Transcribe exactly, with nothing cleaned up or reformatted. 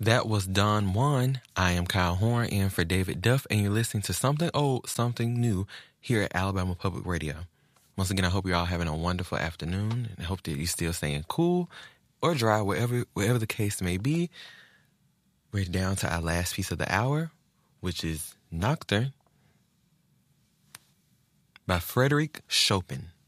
That was Don Juan. I am Kyle Horn in for David Duff, and you're listening to Something Old, Something New here at Alabama Public Radio. Once again, I hope you're all having a wonderful afternoon, and I hope that you're still staying cool or dry, wherever, wherever the case may be. We're down to our last piece of the hour, which is Nocturne by Frédéric Chopin.